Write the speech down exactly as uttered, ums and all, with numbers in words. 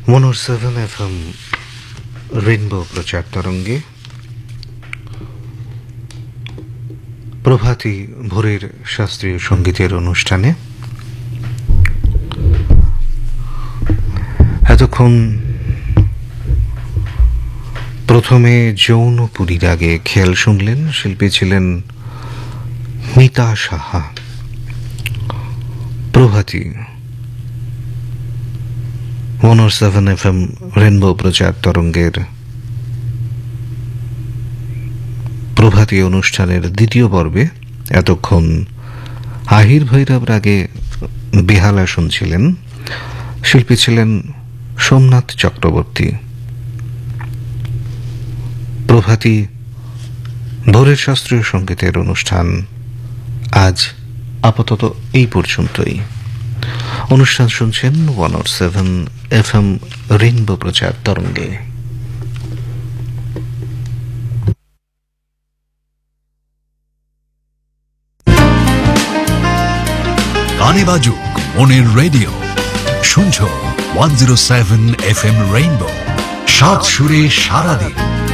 মনোর seven F M rainbow প্রচার তরঙ্গে প্রভাতী ভোরের শাস্ত্রীয় সঙ্গীতের অনুষ্ঠানে এতক্ষণ প্রথমে যৌন পুরীর আগে খেয়াল শুনলেন। শিল্পী ছিলেন মিতা সাহা। প্রভাতী মনোর সেভেন এফ এম রেইনবো প্রচার তরঙ্গের প্রভাতী অনুষ্ঠানের দ্বিতীয় পর্বে এতক্ষণ আহির ভৈরব রাগে বেহালা শুনছিলেন। শিল্পী ছিলেন সোমনাথ চক্রবর্তী। প্রভাতী ভোরের শাস্ত্রীয় সঙ্গীতের অনুষ্ঠান আজ আপাতত এই পর্যন্তই। অনুষ্ঠান শুনছেন ওয়ান ও সেভেন এফ এম রেইনবো প্রচার তরঙ্গে। গানে বাজুক মনের রেডিও, শুনছো one zero seven F M rainbow, সাত সুরে সারাদিন।